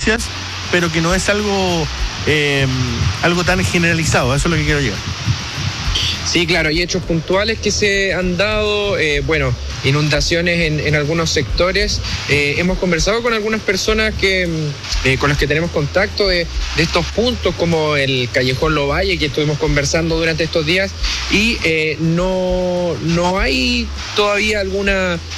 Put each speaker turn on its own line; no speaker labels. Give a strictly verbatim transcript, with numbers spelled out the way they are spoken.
noticias, pero que no es algo, eh, algo tan generalizado. Eso es lo que quiero llegar.
Sí, claro, hay hechos puntuales que se han dado, eh, bueno, inundaciones en, en algunos sectores. Eh, hemos conversado con algunas personas que eh, con las que tenemos contacto de, de estos puntos, como el Callejón Lovalle, que estuvimos conversando durante estos días, y eh, no, no hay todavía alguna